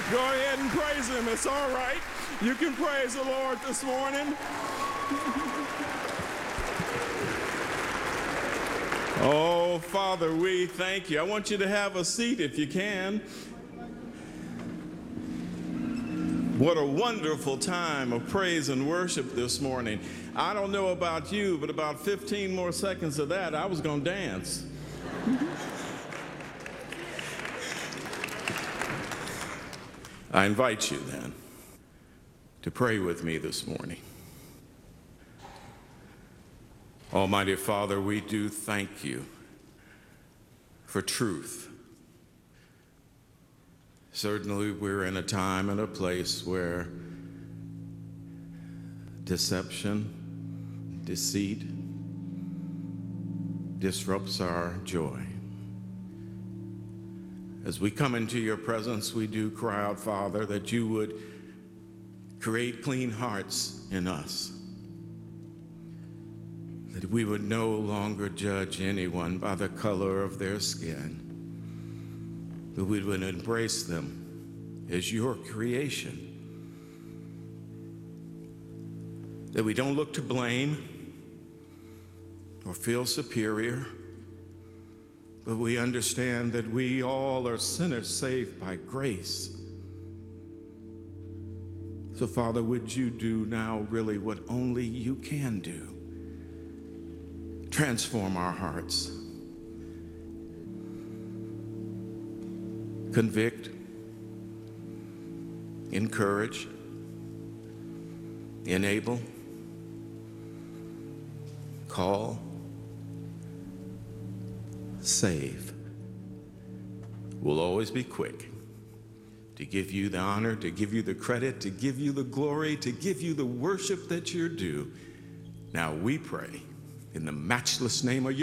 Go ahead and praise him. It's all right. You can praise the Lord this morning. Oh, Father, we thank you. I want you to have a seat if you can. What a wonderful time of praise and worship this morning. I don't know about you, but about 15 more seconds of that, I was going to dance. I invite you then to pray with me this morning. Almighty Father, we do thank you for truth. Certainly, we're in a time and a place where deception, deceit disrupts our joy. As we come into your presence, we do cry out, Father, that you would create clean hearts in us, that we would no longer judge anyone by the color of their skin, but we would embrace them as your creation, that we don't look to blame or feel superior, but we understand that we all are sinners saved by grace. So, Father, would you do now really what only you can do? Transform our hearts. Convict, encourage, enable, call, save. We'll always be quick to give you the honor, to give you the credit, to give you the glory, to give you the worship that you're due. Now we pray in the matchless name of